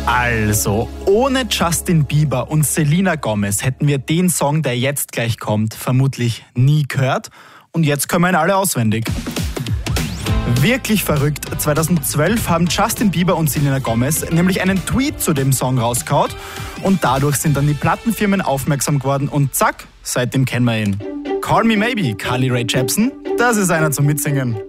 Also, ohne Justin Bieber und Selena Gomez hätten wir den Song, der jetzt gleich kommt, vermutlich nie gehört. Und jetzt können wir ihn alle auswendig. Wirklich verrückt. 2012 haben Justin Bieber und Selena Gomez nämlich einen Tweet zu dem Song rausgehauen. Und dadurch sind dann die Plattenfirmen aufmerksam geworden und zack, seitdem kennen wir ihn. Call Me Maybe, Carly Rae Jepsen, das ist einer zum Mitsingen.